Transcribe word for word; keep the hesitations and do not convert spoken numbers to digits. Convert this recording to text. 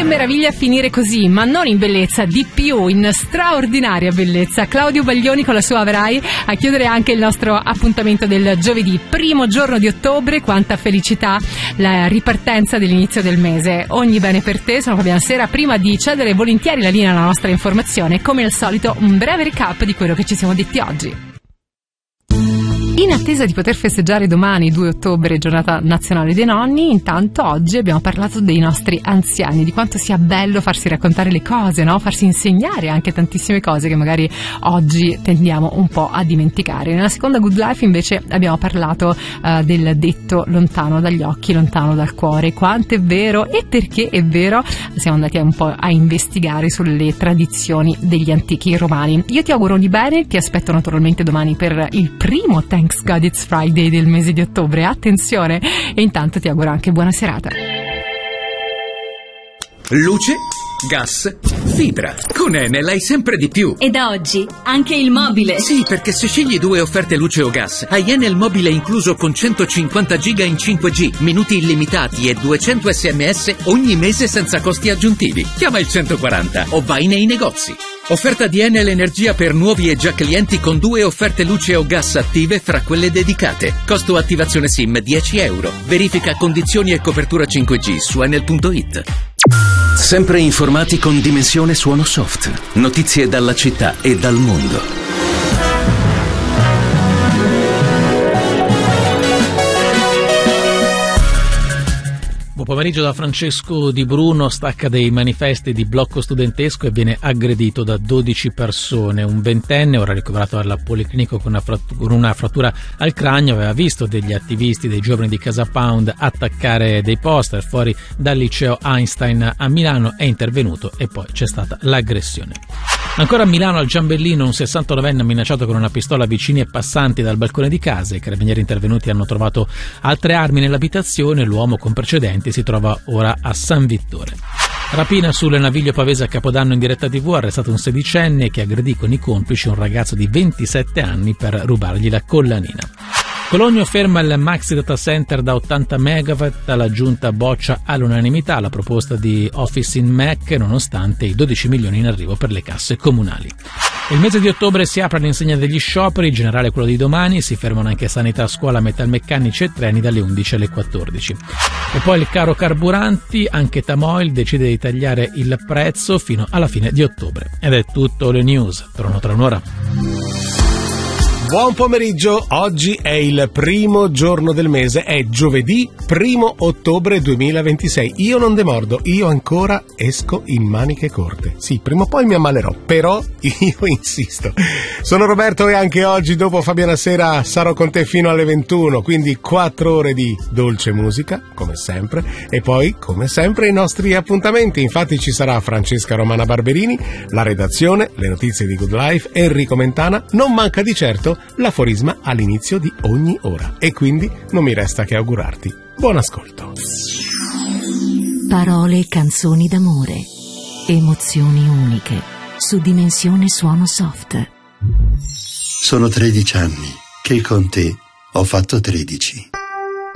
Che meraviglia finire così, ma non in bellezza, di più, in straordinaria bellezza. Claudio Baglioni con la sua Avrai a chiudere anche il nostro appuntamento del giovedì, primo giorno di ottobre. Quanta felicità, la ripartenza dell'inizio del mese. Ogni bene per te, sono Fabiana Sera. Prima di cedere volentieri la linea alla nostra informazione, come al solito un breve recap di quello che ci siamo detti oggi. In attesa di poter festeggiare domani, due ottobre, giornata nazionale dei nonni, intanto oggi abbiamo parlato dei nostri anziani, di quanto sia bello farsi raccontare le cose, no? Farsi insegnare anche tantissime cose che magari oggi tendiamo un po' a dimenticare. Nella seconda Good Life invece abbiamo parlato uh, del detto lontano dagli occhi, lontano dal cuore. Quanto è vero e perché è vero? Siamo andati un po' a investigare sulle tradizioni degli antichi romani. Io ti auguro di bene, ti aspetto naturalmente domani per il primo Thanks God It's Friday del mese di ottobre, attenzione, e intanto ti auguro anche buona serata. Luce, gas, fibra. Con Enel hai sempre di più. E da oggi anche il mobile. Sì, perché se scegli due offerte luce o gas, hai Enel mobile incluso con centocinquanta giga in cinque G, minuti illimitati e duecento sms ogni mese senza costi aggiuntivi. Chiama il centoquaranta o vai nei negozi. Offerta di Enel Energia per nuovi e già clienti con due offerte luce o gas attive fra quelle dedicate. Costo attivazione SIM dieci euro. Verifica condizioni e copertura cinque G su enel punto it. Sempre informati con Dimensione Suono Soft. Notizie dalla città e dal mondo. Buon pomeriggio da Francesco Di Bruno. Stacca dei manifesti di blocco studentesco e viene aggredito da dodici persone. Un ventenne, ora ricoverato alla Policlinico con una, frattura, con una frattura al cranio, aveva visto degli attivisti, dei giovani di Casa Pound attaccare dei poster fuori dal liceo Einstein a Milano. È intervenuto e poi c'è stata l'aggressione. Ancora a Milano, al Giambellino, un sessantanovenne ha minacciato con una pistola vicini e passanti dal balcone di casa. I carabinieri intervenuti hanno trovato altre armi nell'abitazione. L'uomo con precedenti si trova ora a San Vittore. Rapina sulle Naviglio Pavese a Capodanno in diretta tivù, arrestato un sedicenne che aggredì con i complici un ragazzo di ventisette anni per rubargli la collanina. Cologno ferma il Maxi Data Center da ottanta megawatt, la giunta boccia all'unanimità la proposta di Office in Mac nonostante i dodici milioni in arrivo per le casse comunali. Il mese di ottobre si apre l'insegna degli scioperi, in generale quello di domani, si fermano anche sanità, scuola, metalmeccanici e treni dalle undici alle quattordici. E poi il caro carburanti, anche Tamoil decide di tagliare il prezzo fino alla fine di ottobre. Ed è tutto le news, torno tra un'ora. Buon pomeriggio, oggi è il primo giorno del mese, è giovedì primo ottobre duemilaventisei. Io non demordo, io ancora esco in maniche corte. Sì, prima o poi mi ammalerò, però io insisto. Sono Roberto e anche oggi dopo Fabiana Sera sarò con te fino alle ventuno, quindi quattro ore di dolce musica, come sempre, e poi, come sempre, i nostri appuntamenti. Infatti ci sarà Francesca Romana Barberini, la redazione, le notizie di Good Life, Enrico Mentana, non manca di certo l'aforisma all'inizio di ogni ora. E quindi non mi resta che augurarti buon ascolto. Parole e canzoni d'amore, emozioni uniche, su Dimensione Suono Soft. Sono tredici anni che con te ho fatto tredici.